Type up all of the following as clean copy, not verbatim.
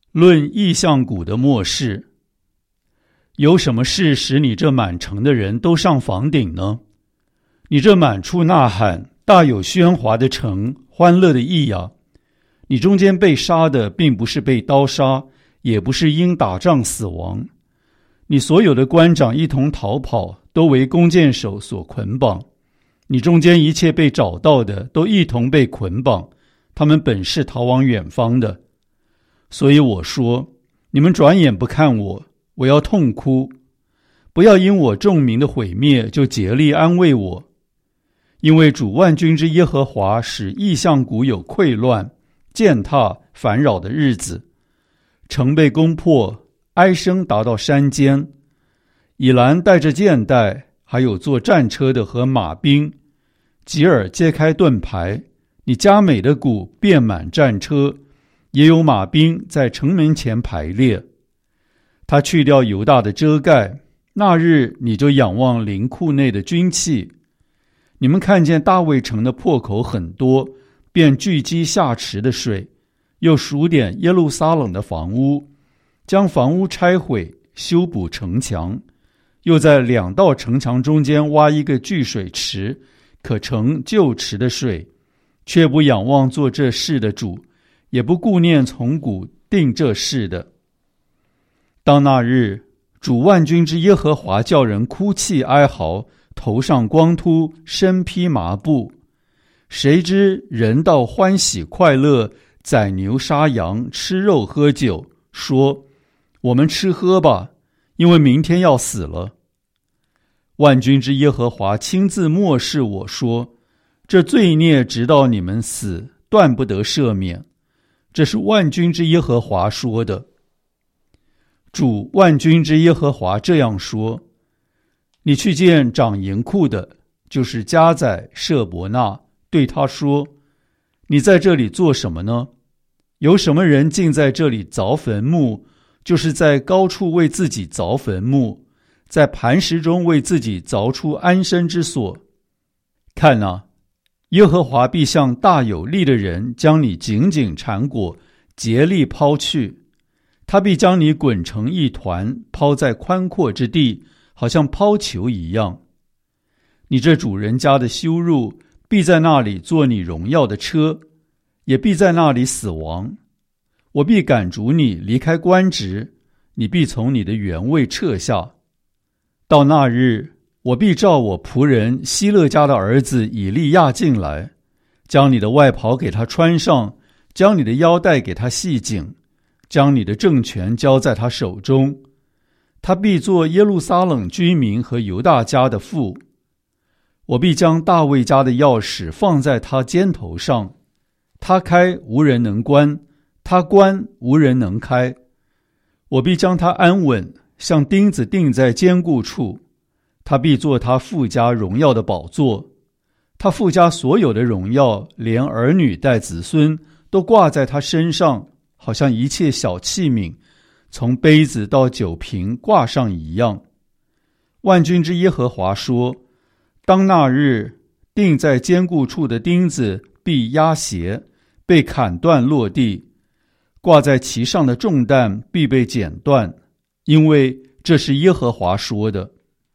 论异象谷的末世。有什么事使你这满城的人都上房顶呢？你这满处呐喊、大有喧哗的城，欢乐的意呀！你中间被杀的并不是被刀杀，也不是因打仗死亡。你所有的官长一同逃跑，都为弓箭手所捆绑。你中间一切被找到的，都一同被捆绑，他们本是逃往远方的。所以我说，你们转眼不看我，我要痛哭。不要因我众民的毁灭就竭力安慰我，因为主万军之耶和华使异象谷有溃乱、践踏、烦扰的日子。城被攻破，哀声达到山间。以兰带着箭袋，还有坐战车的和马兵。吉尔揭开盾牌，你佳美的谷遍满战车，也有马兵在城门前排列。他去掉犹大的遮盖，那日你就仰望灵库内的军器。你们看见大卫城的破口很多，便聚集下池的水，又数点耶路撒冷的房屋，将房屋拆毁，修补城墙，又在2道城墙中间挖一个聚水池，可盛旧池的水，却不仰望做这事的主，也不顾念从古定这事的。当那日，主万军之耶和华叫人哭泣哀嚎，头上光秃，身披麻布。谁知人道欢喜快乐，宰牛杀羊，吃肉喝酒，说：我们吃喝吧，因为明天要死了。万军之耶和华亲自默示我说：这罪孽直到你们死，断不得赦免。这是万军之耶和华说的。主万军之耶和华这样说：你去见掌营库的，就是加载舍伯纳，对他说：你在这里做什么呢？有什么人竟在这里凿坟墓，就是在高处为自己凿坟墓，在磐石中为自己凿出安身之所。看啊，耶和华必像大有力的人将你紧紧缠裹，竭力抛去。他必将你滚成一团，抛在宽阔之地，好像抛球一样。你这主人家的羞辱，必在那里做你荣耀的车，也必在那里死亡。我必赶逐你离开官职，你必从你的原位撤下。到那日，我必召我仆人希勒家的儿子以利亚进来，将你的外袍给他穿上，将你的腰带给他系紧，将你的政权交在他手中。他必做耶路撒冷居民和犹大家的父。我必将大卫家的钥匙放在他肩头上，他开无人能关，他关无人能开。我必将他安稳，像钉子钉在坚固处。他必做他父家荣耀的宝座。他父家所有的荣耀，连儿女带子孙，都挂在他身上，好像一切小器皿，从杯子到酒瓶挂上一样。万军之耶和华说：当那日，钉在坚固处的钉子必压斜，被砍断落地，挂在其上的重担必被剪断，因为这是耶和华说的。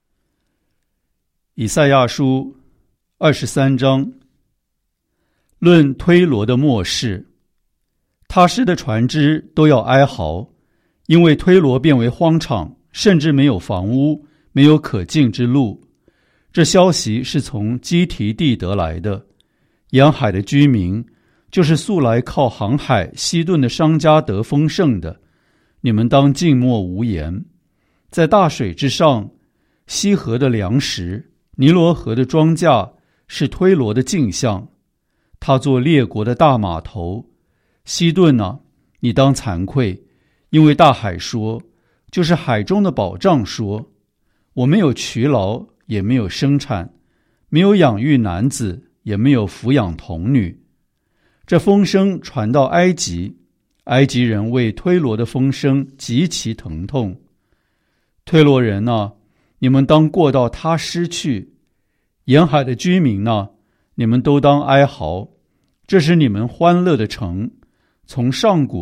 以赛亚书23章。论推罗的末世。他施的船只都要哀嚎，因为推罗变为荒场，甚至没有房屋，没有可进之路。这消息是从基提地得来的。沿海的居民，就是素来靠航海西顿的商家得丰盛的，你们当静默无言。在大水之上，西河的粮食，尼罗河的庄稼，是推罗的镜像。他做列国的大码头。西顿啊，你当惭愧，因为大海说，就是海中的宝藏说：我没有劬劳，也没有生产，没有养育男子，也没有抚养童女。这风声传到埃及，埃及人为推罗的风声极其疼痛。推罗人啊，你们当过到他施去。沿海的居民啊，你们都当哀嚎。这是你们欢乐的城，从上古